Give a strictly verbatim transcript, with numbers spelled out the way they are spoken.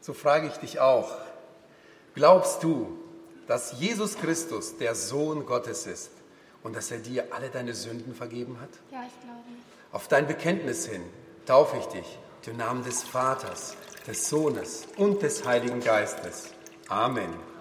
So frage ich dich auch, glaubst du, dass Jesus Christus der Sohn Gottes ist und dass er dir alle deine Sünden vergeben hat? Ja, ich glaube. Auf dein Bekenntnis hin taufe ich dich im Namen des Vaters, des Sohnes und des Heiligen Geistes. Amen.